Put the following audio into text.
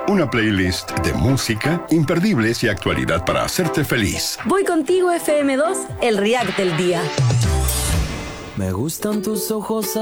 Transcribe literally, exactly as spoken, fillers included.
Una playlist de música, imperdibles y actualidad para hacerte feliz. Voy contigo F M dos, el React del día. Me gustan tus ojos